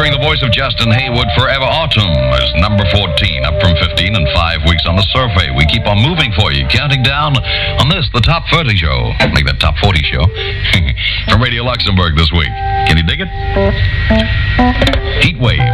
featuring the voice of Justin Hayward, Forever Autumn is number 14, up from 15 and 5 weeks on the survey. We keep on moving for you, counting down on this, the Top 30 show. Make that Top 40 show. From Radio Luxembourg this week. Can you dig it? Heat Wave.